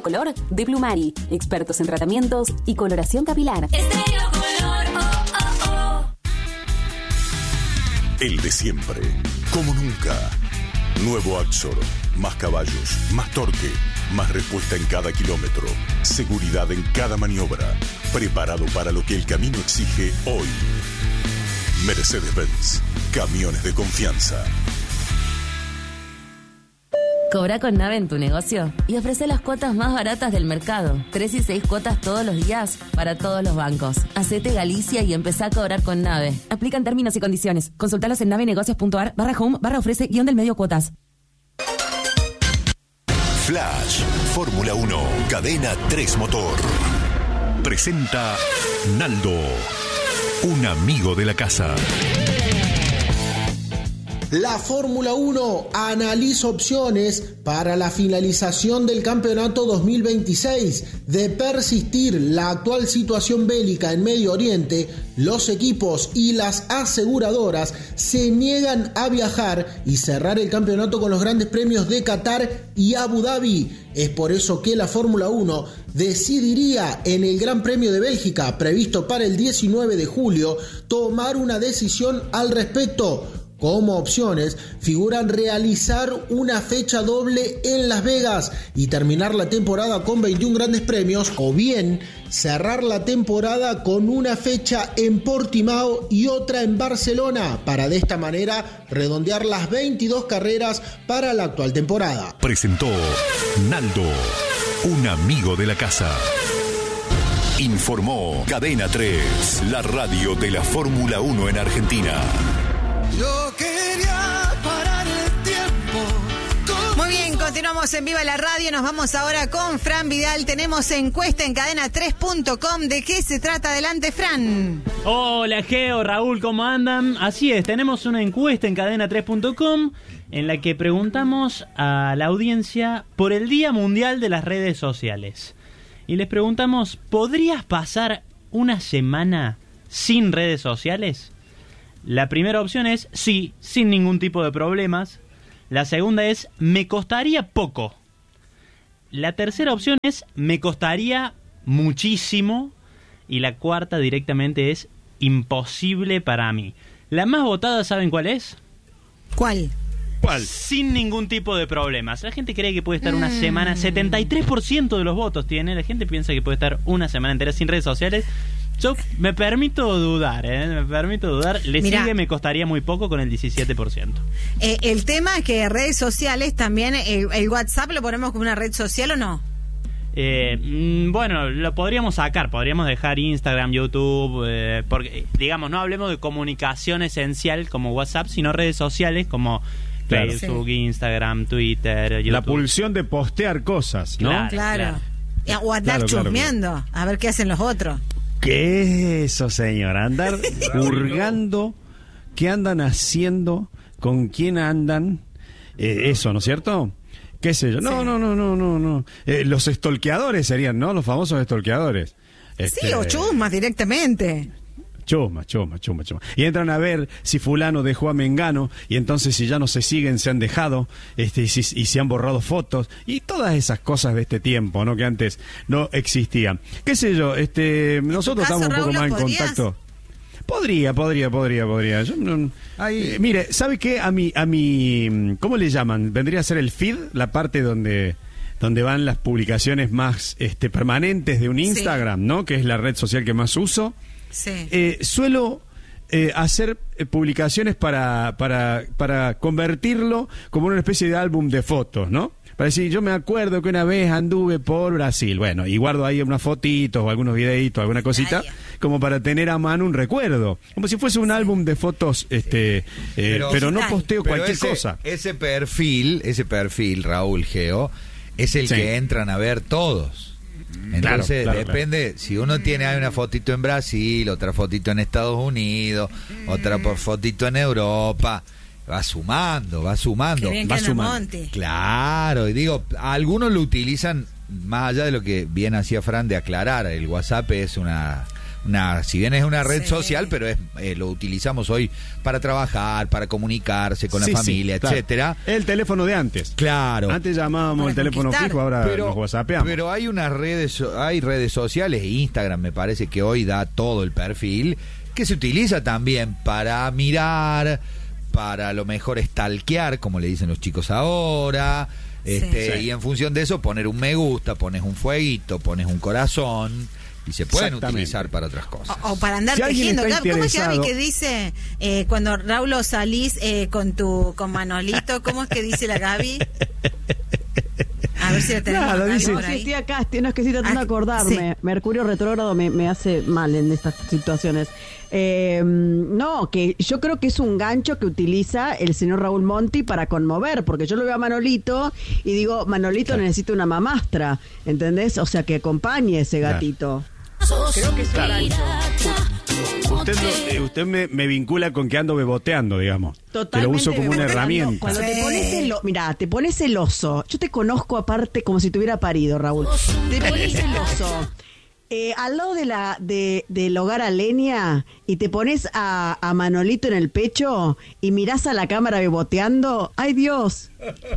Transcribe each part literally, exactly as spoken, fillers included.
Color de Plumari, expertos en tratamientos y coloración capilar. Estéreo Color, oh, oh, oh. El de siempre, como nunca. Nuevo Axor, más caballos, más torque, más respuesta en cada kilómetro, seguridad en cada maniobra, preparado para lo que el camino exige hoy. Mercedes-Benz, camiones de confianza. Cobra con Nave en tu negocio y ofrece las cuotas más baratas del mercado. Tres y seis cuotas todos los días para todos los bancos. Hacete Galicia y empezá a cobrar con Nave. Aplican términos y condiciones. Consultalos en navenegocios.ar barra home barra ofrece guión del medio cuotas. Flash, Fórmula uno, Cadena tres Motor. Presenta Naldo, un amigo de la casa. La Fórmula uno analiza opciones para la finalización del campeonato dos mil veintiséis. De persistir la actual situación bélica en Medio Oriente, los equipos y las aseguradoras se niegan a viajar y cerrar el campeonato con los grandes premios de Qatar y Abu Dhabi. Es por eso que la Fórmula uno decidiría en el Gran Premio de Bélgica, previsto para el diecinueve de julio, tomar una decisión al respecto. Como opciones figuran realizar una fecha doble en Las Vegas y terminar la temporada con veintiún grandes premios, o bien cerrar la temporada con una fecha en Portimao y otra en Barcelona, para de esta manera redondear las veintidós carreras para la actual temporada. Presentó Naldo, un amigo de la casa. Informó Cadena tres, la radio de la Fórmula uno en Argentina. Yo quería parar el tiempo. Muy bien, continuamos en Viva la Radio. Nos vamos ahora con Fran Vidal. Tenemos encuesta en cadena tres punto com. ¿De qué se trata? Adelante, Fran. Hola, Geo, Raúl, ¿cómo andan? Así es, tenemos una encuesta en cadena tres punto com en la que preguntamos a la audiencia por el Día Mundial de las Redes Sociales. Y les preguntamos, ¿podrías pasar una semana sin redes sociales? La primera opción es sí, sin ningún tipo de problemas. La segunda es me costaría poco. La tercera opción es me costaría muchísimo. Y la cuarta directamente es imposible para mí. La más votada, ¿saben cuál es? ¿Cuál? ¿Cuál? Sin ningún tipo de problemas. La gente cree que puede estar una mm. semana, setenta y tres por ciento de los votos tiene. La gente piensa que puede estar una semana entera sin redes sociales. Yo me permito dudar, ¿eh? Me permito dudar. Le Mirá, sigue me costaría muy poco con el diecisiete por ciento. Eh, el tema es que redes sociales también, el, el WhatsApp lo ponemos como una red social o no. Eh, bueno, lo podríamos sacar, podríamos dejar Instagram, YouTube, eh, porque digamos, no hablemos de comunicación esencial como WhatsApp, sino redes sociales como claro. Facebook, sí. Instagram, Twitter, YouTube. La pulsión de postear cosas, ¿no? Claro. claro. claro. O andar claro, chusmeando, claro, claro. a ver qué hacen los otros. ¿Qué es eso, señor? Andar hurgando, ¿qué andan haciendo? ¿Con quién andan? Eh, eso, ¿no es cierto? ¿Qué sé yo? No, sí. no, no, no, no, no. Eh, los stalkeadores serían, ¿no? Los famosos stalkeadores. Este, sí, o chusmas directamente. Chuma, chuma, chuma, chuma. Y entran a ver si fulano dejó a Mengano, y entonces si ya no se siguen, se han dejado, este, y, si, y se han borrado fotos, y todas esas cosas de este tiempo, ¿no? Que antes no existían. ¿Qué sé yo? Este, nosotros caso, estamos un poco Raúl, más en contacto. Podría, podría, podría, podría. Yo, no, eh, mire, ¿sabe qué? A mi, a mi, ¿cómo le llaman? Vendría a ser el feed, la parte donde... donde van las publicaciones más este, permanentes de un Instagram, sí. ¿no? Que es la red social que más uso. Sí. Eh, suelo eh, hacer eh, publicaciones para, para, para convertirlo como una especie de álbum de fotos, ¿no? Para decir, yo me acuerdo que una vez anduve por Brasil. Bueno, y guardo ahí unas fotitos o algunos videitos, alguna cosita, Ay, como para tener a mano un recuerdo. Como si fuese un sí. álbum de fotos, este, eh, pero, pero no posteo pero cualquier ese, cosa. Ese perfil, ese perfil, Raúl Geo, es el sí. que entran a ver todos. Entonces claro, claro, depende, claro. si uno tiene hay una fotito en Brasil, otra fotito en Estados Unidos, otra por fotito en Europa, va sumando, va sumando, va sumando. Claro, y digo, algunos lo utilizan más allá de lo que bien hacía Fran de aclarar, el WhatsApp es una una, si bien es una red Sí. social, pero es eh, lo utilizamos hoy para trabajar, para comunicarse con Sí, la sí, familia, claro. etcétera. El teléfono de antes. Claro. Antes llamábamos Para el teléfono conquistar. fijo, ahora Pero, nos whatsappeamos. pero hay unas redes, so- hay redes sociales, Instagram me parece que hoy da todo el perfil, que se utiliza también para mirar, para a lo mejor stalkear, como le dicen los chicos ahora, este, Sí. y en función de eso poner un me gusta, pones un fueguito, pones un corazón, y se pueden Exactamente. utilizar para otras cosas. O, o para andar Si alguien tejiendo. está Gaby, ¿cómo es que Gaby interesado- que dice eh, cuando Raúl salís eh, con tu con Manolito? ¿Cómo es que dice la Gaby? A ver si la tenemos. Nada, Gaby, dice- por Sí, ahí. estoy acá, estoy, no es que estoy tratando Ah, de acordarme. Mercurio retrógrado me, me hace mal en estas situaciones. Eh, no, que yo creo que es un gancho que utiliza el señor Raúl Monti para conmover, porque yo lo veo a Manolito y digo, Manolito Claro. necesita una mamastra, ¿entendés? O sea, que acompañe ese Claro. gatito. Creo que es Claro. Usted, lo- eh, usted me, me vincula con que ando beboteando, digamos. Que lo Totalmente uso como una beboteando. herramienta. Cuando te Sí. pones celo, mira, te pones celoso. Yo te conozco aparte como si te hubiera parido, Raúl. Te pones celoso. Eh, al lado de la de, del hogar a leña y te pones a, a Manolito en el pecho y mirás a la cámara beboteando. ¡Ay, Dios!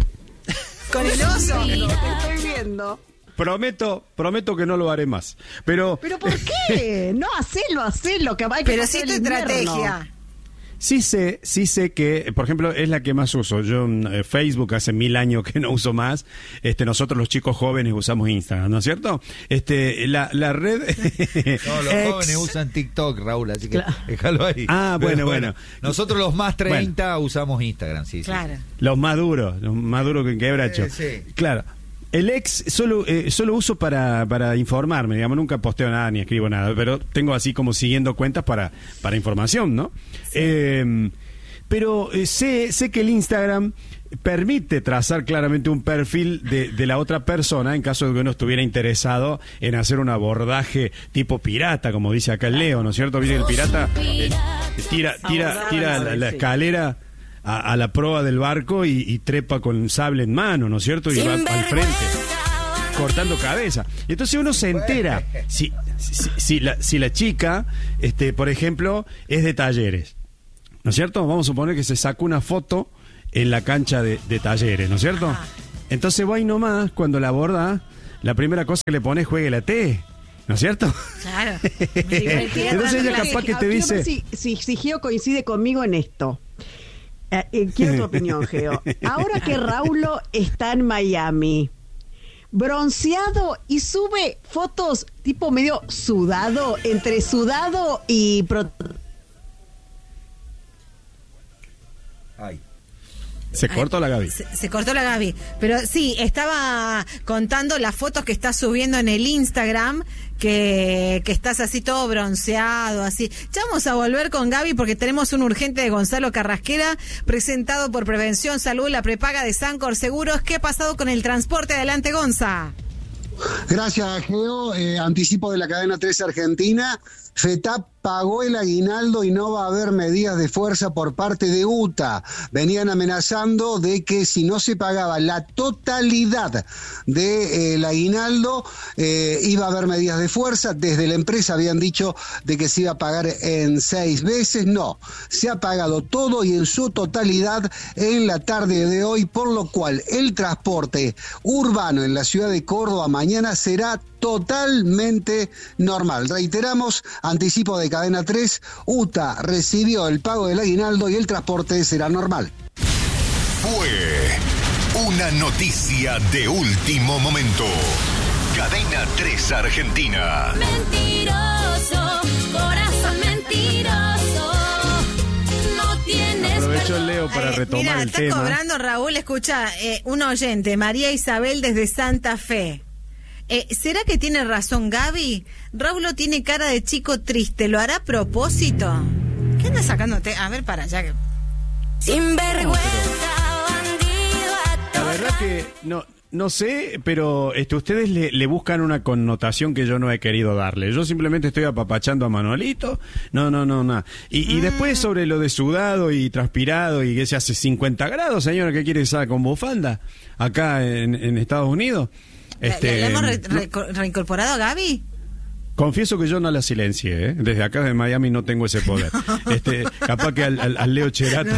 Con el oso. Te estoy viendo. Prometo, prometo que no lo haré más. Pero, ¿Pero por qué? No, hacelo, hacelo. Que hay que Pero pasar sí tu el invierno. estrategia. sí sé, sí sé que, por ejemplo, es la que más uso. Yo eh, Facebook hace mil años que no uso más. Este, nosotros los chicos jóvenes usamos Instagram, ¿no es cierto? Este, la, la red. No, los Ex- jóvenes usan TikTok, Raúl, así que Claro. déjalo ahí. Ah, Pero bueno, bueno. Nosotros los más treinta usamos Instagram, sí, sí. Claro. Los más duros, los más duros que quebracho. Eh, sí. Claro. El ex solo eh, solo uso para, para informarme, digamos, nunca posteo nada ni escribo nada, pero tengo así como siguiendo cuentas para, para información, ¿no? Eh, pero eh, sé, sé que el Instagram permite trazar claramente un perfil de, de la otra persona en caso de que uno estuviera interesado en hacer un abordaje tipo pirata, como dice acá el Leo, ¿no es cierto? Viene el pirata, eh, tira, tira, tira la, la escalera a, a la proa del barco y, y trepa con un sable en mano, ¿no es cierto? Y va al frente, cortando cabeza. Y entonces uno se entera si, si, si la, si la chica, este, por ejemplo, es de Talleres, ¿no es cierto? Vamos a suponer que se sacó una foto en la cancha de, de Talleres, ¿no es cierto? Entonces vos ahí nomás, cuando la aborda, la primera cosa que le pone es juegue la T, ¿no es cierto? Claro. Entonces ella capaz que te Quiero dice... ver si, si, si Geo coincide conmigo en esto. Eh, eh, quiero tu opinión, Geo. Ahora que Raulo está en Miami, bronceado y sube fotos tipo medio sudado, entre sudado y... Pro- Ay. Se cortó la Gaby. Se, se cortó la Gaby. Pero sí, estaba contando las fotos que estás subiendo en el Instagram, que, que estás así todo bronceado, así. Ya vamos a volver con Gaby porque tenemos un urgente de Gonzalo Carrasquera, presentado por Prevención Salud, la prepaga de Sancor Seguros. ¿Qué ha pasado con el transporte? Adelante, Gonza. Gracias, Geo. Eh, anticipo de la cadena tres Argentina. FETAP pagó el aguinaldo y no va a haber medidas de fuerza por parte de U T A. Venían amenazando de que si no se pagaba la totalidad del aguinaldo, eh, iba a haber medidas de fuerza. Desde la empresa habían dicho de que se iba a pagar en seis veces. No, se ha pagado todo y en su totalidad en la tarde de hoy, por lo cual el transporte urbano en la ciudad de Córdoba mañana será totalmente normal. Reiteramos, anticipo de cadena tres, U T A recibió el pago del aguinaldo y el transporte será normal. Fue una noticia de último momento. Cadena tres Argentina. Mentiroso, corazón mentiroso. No tienes Aprovecho el Leo para Eh, retomar mira, el está tema. cobrando Raúl, escucha, eh, un oyente, María Isabel desde Santa Fe. Eh, ¿Será que tiene razón Gaby? Raúl tiene cara de chico triste, ¿lo hará a propósito? ¿Qué anda sacándote? A ver, para allá. Sin vergüenza, bandido La verdad que no, no sé, pero este, ustedes le, le buscan una connotación que yo no he querido darle. Yo simplemente estoy apapachando a Manuelito. No, no, no, nada. Y, y después sobre lo de sudado y transpirado y que se hace cincuenta grados, señora, ¿qué quiere que salga con bufanda acá en, en Estados Unidos? ¿Le- Este, ¿Le hemos re- no- re- reincorporado a Gaby? Confieso que yo no la silencié, ¿eh? Desde acá de Miami no tengo ese poder. Este, capaz que al, al, al Leo Cherato.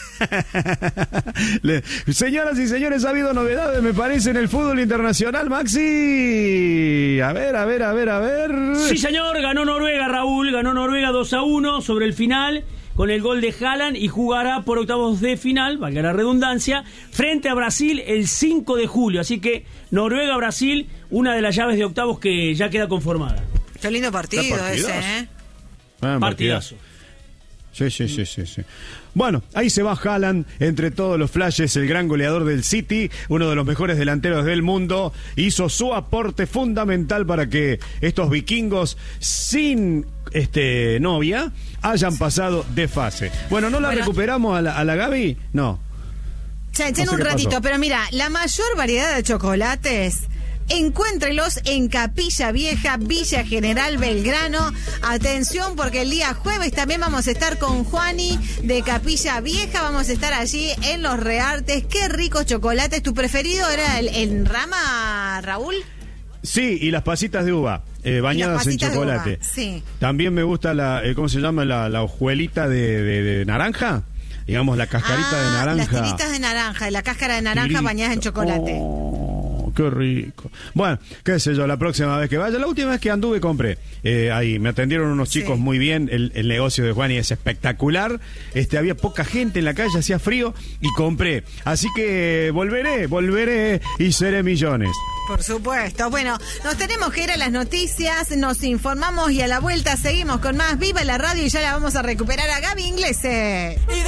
Le, señoras y señores, ha habido novedades, me parece, en el fútbol internacional, Maxi. A ver, a ver, a ver, a ver. Sí, señor, ganó Noruega, Raúl, ganó Noruega dos a uno sobre el final con el gol de Haaland y jugará por octavos de final, valga la redundancia, frente a Brasil el cinco de julio. Así que Noruega-Brasil, una de las llaves de octavos que ya queda conformada. Qué lindo partido ese, ¿eh? Ah, partidazo. Sí, sí, sí, sí, sí. Bueno, ahí se va Haaland, entre todos los flashes, el gran goleador del City, uno de los mejores delanteros del mundo, hizo su aporte fundamental para que estos vikingos sin este novia hayan pasado de fase. Bueno, ¿no la Bueno. recuperamos a la, a la Gaby? No. Ya, No sé en un qué ratito, pasó. pero mira, la mayor variedad de chocolates, encuéntrelos en Capilla Vieja, Villa General Belgrano. Atención, porque el día jueves también vamos a estar con Juani de Capilla Vieja. Vamos a estar allí en Los Reartes. Qué ricos chocolates. ¿Tu preferido era el en rama, Raúl? Sí, y las pasitas de uva, eh, bañadas en pasitas de chocolate. uva, sí. También me gusta la, eh, ¿cómo se llama? La, la hojuelita de, de- de naranja. Digamos, la cascarita Ah, de naranja. las tiritas de naranja, de la cáscara de naranja Tirita. bañadas en chocolate. Oh, qué rico. Bueno, qué sé yo, la próxima vez que vaya. La última vez que anduve compré. Eh, ahí me atendieron unos chicos Sí. muy bien. El, el negocio de Juan y es espectacular. Este, había poca gente en la calle, hacía frío y compré. Así que volveré, volveré y seré millones. Por supuesto. Bueno, nos tenemos que ir a las noticias, nos informamos y a la vuelta seguimos con más Viva la Radio y ya la vamos a recuperar a Gaby Inglese.